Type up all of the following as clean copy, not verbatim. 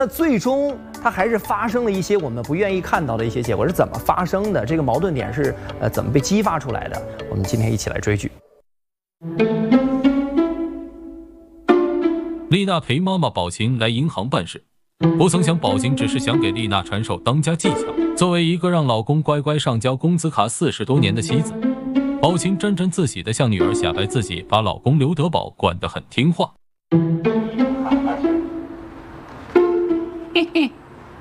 那最终它还是发生了一些我们不愿意看到的一些结果，是怎么发生的？这个矛盾点是怎么被激发出来的？我们今天一起来追剧。 丽娜陪妈妈宝琴来银行办事，不曾想宝琴只是想给丽娜传授当家技巧。作为一个让老公乖乖上交工资卡40多年的妻子，宝琴沾沾自喜地向女儿瞎掰自己把老公刘德宝管得很听话。 嘿嘿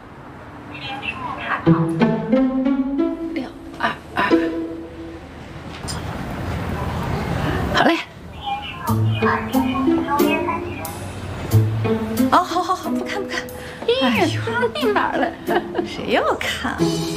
，622，好嘞。 哦，好，不看。 哎呦，你哪儿了？ 谁要看？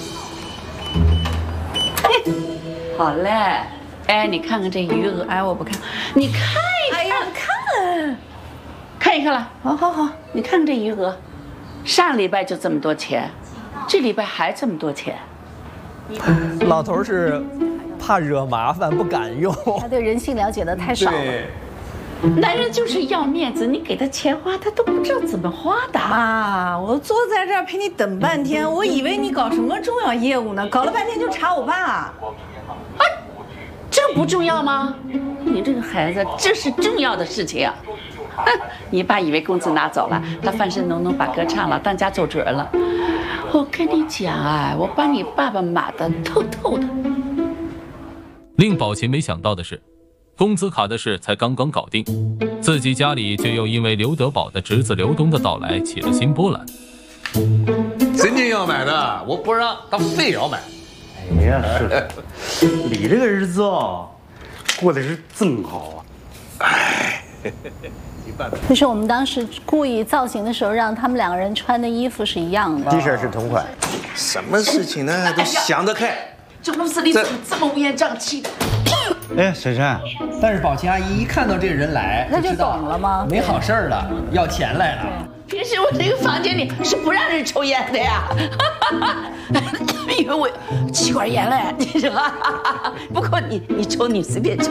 好嘞。哎，你看看这余额。 哎，我不看。 你看一看。 哎呀，看。 看一看了。好，你看看这余额，上礼拜就这么多钱，这礼拜还这么多钱。 老头是怕惹麻烦，不敢用。 他对人性了解的太少了。 男人就是要面子，你给他钱花，他都不知道怎么花的。 妈，我坐在这儿陪你等半天，我以为你搞什么重要业务呢，搞了半天就查我爸。 啊，这不重要吗？你这个孩子，这是重要的事情啊！你爸以为工资拿走了，他翻身农把歌唱了，当家做主人了。我跟你讲啊，我把你爸爸码得透透的。 令宝琴没想到的是，工资卡的事才刚刚搞定，自己家里却又因为刘德宝的侄子刘东的到来起了新波澜。 真的要买的，我不让，他非要买。 哎呀，是的，你这个日子哦，过得是真好啊！哎， 就是我们当时故意造型的时候，让他们2个人穿的衣服是一样的 ，T 恤是同款。 什么事情呢？都想得开。 这屋子里怎么这么乌烟瘴气的？ 哎，珊珊， 但是宝琴阿姨一看到这个人来， 那就懂了吗？ 没好事儿了，要钱来了。 平时我这个房间里是不让人抽烟的呀，因为我气管炎嘞，你说？不过你抽你随便抽。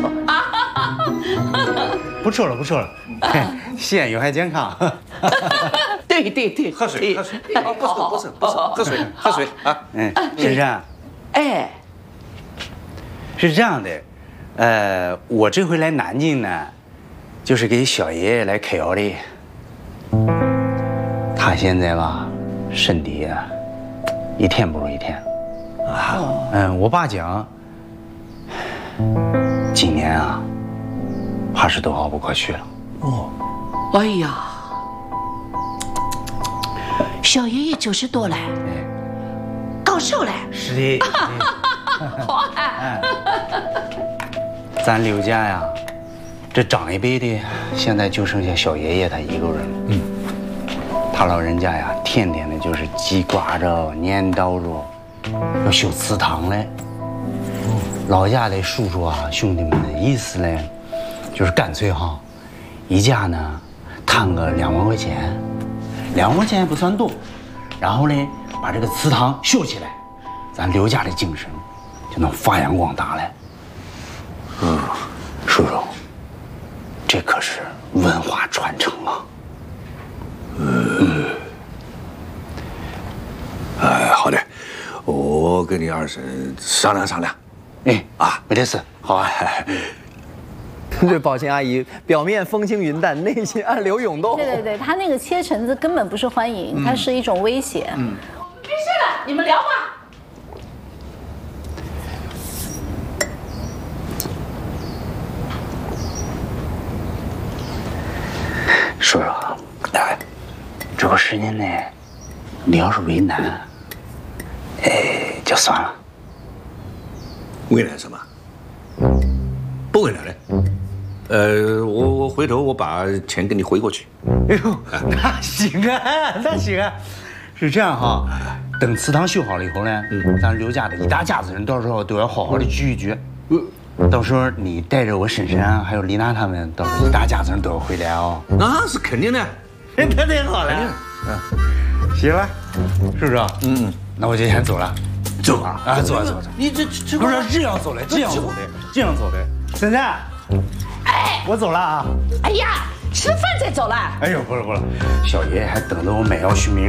不抽了，吸烟有害健康。 对， 喝水。不是，喝水啊。 珊珊， 哎， 是这样的，我这回来南京呢，就是给小爷爷来开药的。他现在吧，身体啊，一天不如一天。我爸讲，今年啊，80多号不可去了。 哎呀，小爷爷90多了，高寿了。 是的。咱刘家呀，这长一辈的现在就剩下小爷爷他一个人。他老人家呀，天天的就是记挂着、念叨着，要修祠堂嘞。老家的叔叔啊、兄弟们的意思嘞，就是干脆哈，一家呢摊个2万块钱，2万块钱也不算多，然后呢把这个祠堂修起来，咱刘家的精神就能发扬光大了。叔叔，这可是文化传承啊。 好的，我跟你二婶商量商量。 没得事，好啊。 这宝琴阿姨表面风轻云淡，内心暗流涌动。 对，她那个切橙子根本不是欢迎，它是一种威胁。 没事了，你们聊吧。 叔叔，这个事情呢，你要是为难，就算了。 为难什么？不为难的。我回头我把钱给你回过去。 哎呦，那行啊。是这样哈，等祠堂修好了以后呢，咱刘家的一大家子人到时候都要好好的聚一聚。到时候你带着我婶婶啊，还有丽娜他们，到时候一大家子人都要回来哦。 那是肯定的。 那太好了。行了，叔叔。那我就先走了。 走啊！ 走。 你这不是这样走的。婶婶，我走了啊。 哎呀，吃饭再走了。 哎呦，不了，小爷爷还等着我买药续命。